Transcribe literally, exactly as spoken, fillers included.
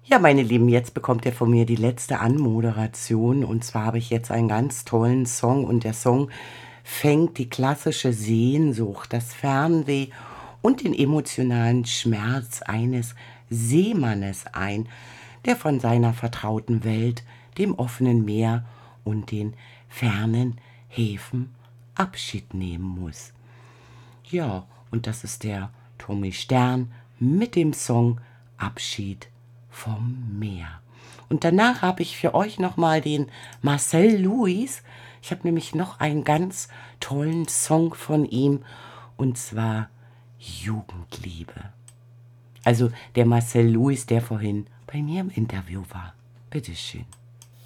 Ja, meine Lieben, jetzt bekommt ihr von mir die letzte Anmoderation. Und zwar habe ich jetzt einen ganz tollen Song und der Song fängt die klassische Sehnsucht, das Fernweh und den emotionalen Schmerz eines Seemannes ein, der von seiner vertrauten Welt, dem offenen Meer und den fernen Häfen Abschied nehmen muss. Ja, und das ist der Tommy Stern mit dem Song Abschied vom Meer. Und danach habe ich für euch nochmal den Marcel Louis. Ich habe nämlich noch einen ganz tollen Song von ihm, und zwar Jugendliebe. Also der Marcel Louis, der vorhin bei mir im Interview war. Bitteschön.